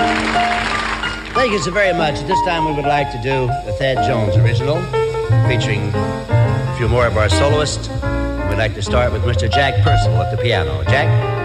Thank you so very much. At this time, we would like to do the Thad Jones original, featuring a few more of our soloists. We'd like to start with Mr. Jack Purcell at the piano. Jack?